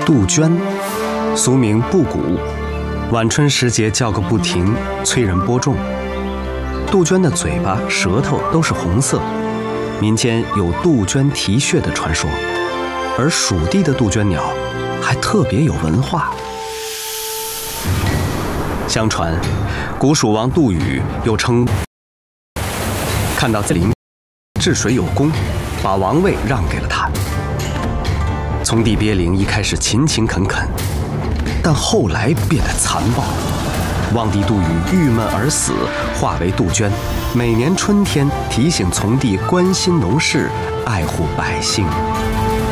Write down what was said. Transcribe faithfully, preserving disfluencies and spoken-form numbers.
杜鹃，俗名布谷，晚春时节叫个不停，催人播种。杜鹃的嘴巴、舌头都是红色，民间有杜鹃啼血的传说，而蜀地的杜鹃鸟还特别有文化。相传，古蜀王杜宇又称看到林治水有功，把王位让给了他。从地鳖灵一开始勤勤恳恳，但后来变得残暴。望帝杜宇郁闷而死，化为杜鹃，每年春天提醒从帝关心农事，爱护百姓。